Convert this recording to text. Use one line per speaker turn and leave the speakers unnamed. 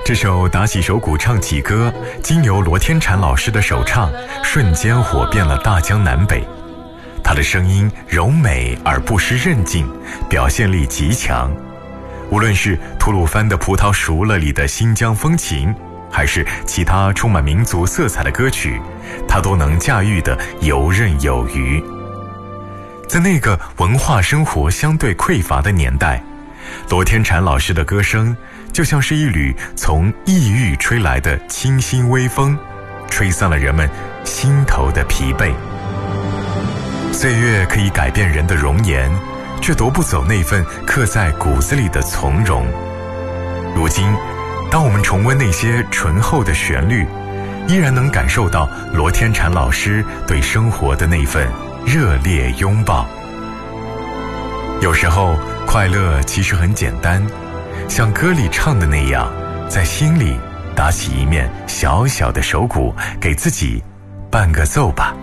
这首打起手鼓唱起歌，经由罗天婵老师的首唱，瞬间火遍了大江南北。他的声音柔美而不失韧劲，表现力极强。无论是吐鲁番的葡萄熟了里的新疆风情，还是其他充满民族色彩的歌曲，他都能驾驭得游刃有余。在那个文化生活相对匮乏的年代，罗天婵老师的歌声就像是一缕从异域吹来的清新微风，吹散了人们心头的疲惫。岁月可以改变人的容颜，却夺不走那份刻在骨子里的从容。如今，当我们重温那些醇厚的旋律，依然能感受到罗天婵老师对生活的那份热烈拥抱。有时候，快乐其实很简单，像歌里唱的那样，在心里打起一面小小的手鼓，给自己伴个奏吧。